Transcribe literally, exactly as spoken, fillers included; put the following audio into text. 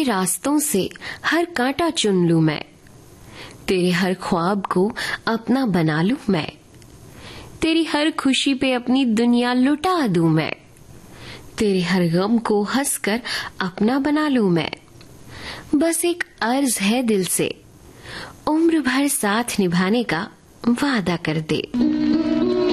रास्तों से हर कांटा चुन लूं मैं, तेरे हर ख्वाब को अपना बना लूं मैं, तेरी हर खुशी पे अपनी दुनिया लुटा दूं मैं, तेरे हर गम को हंसकर अपना बना लूं मैं। बस एक अर्ज है दिल से, उम्र भर साथ निभाने का वादा कर दे।